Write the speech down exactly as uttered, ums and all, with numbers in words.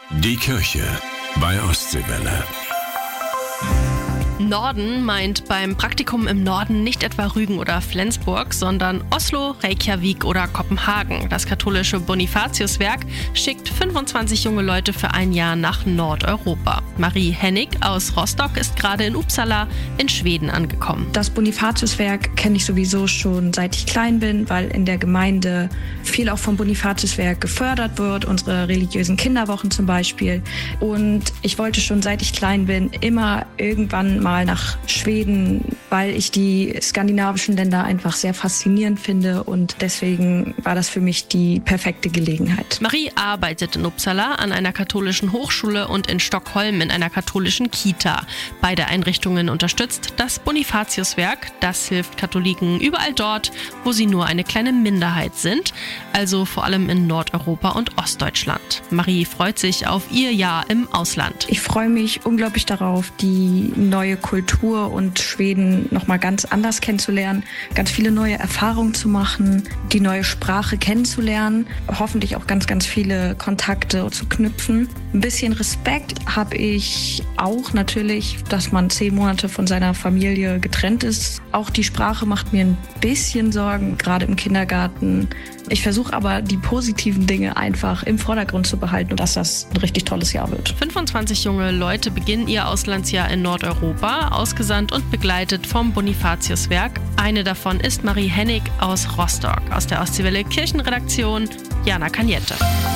Die Kirche bei Ostseewelle. Norden meint beim Praktikum im Norden nicht etwa Rügen oder Flensburg, sondern Oslo, Reykjavik oder Kopenhagen. Das katholische Bonifatiuswerk schickt fünfundzwanzig junge Leute für ein Jahr nach Nordeuropa. Marie Hennig aus Rostock ist gerade in Uppsala in Schweden angekommen. Das Bonifatiuswerk kenne ich sowieso schon seit ich klein bin, weil in der Gemeinde viel auch vom Bonifatiuswerk gefördert wird, unsere religiösen Kinderwochen zum Beispiel. Und ich wollte schon seit ich klein bin immer irgendwann mal nach Schweden, weil ich die skandinavischen Länder einfach sehr faszinierend finde und deswegen war das für mich die perfekte Gelegenheit. Marie arbeitet in Uppsala an einer katholischen Hochschule und in Stockholm in einer katholischen Kita. Beide Einrichtungen unterstützt das Bonifatiuswerk. Das hilft Katholiken überall dort, wo sie nur eine kleine Minderheit sind, also vor allem in Nordeuropa und Ostdeutschland. Marie freut sich auf ihr Jahr im Ausland. Ich freue mich unglaublich darauf, die neue Kultur und Schweden nochmal ganz anders kennenzulernen, ganz viele neue Erfahrungen zu machen, die neue Sprache kennenzulernen, hoffentlich auch ganz, ganz viele Kontakte zu knüpfen. Ein bisschen Respekt habe ich auch natürlich, dass man zehn Monate von seiner Familie getrennt ist. Auch die Sprache macht mir ein bisschen Sorgen, gerade im Kindergarten. Ich versuche aber, die positiven Dinge einfach im Vordergrund zu behalten und dass das ein richtig tolles Jahr wird. fünfundzwanzig junge Leute beginnen ihr Auslandsjahr in Nordeuropa, ausgesandt und begleitet vom Bonifatiuswerk. Eine davon ist Marie Hennig aus Rostock. Aus der Ostseewelle Kirchenredaktion, Jana Kaniette.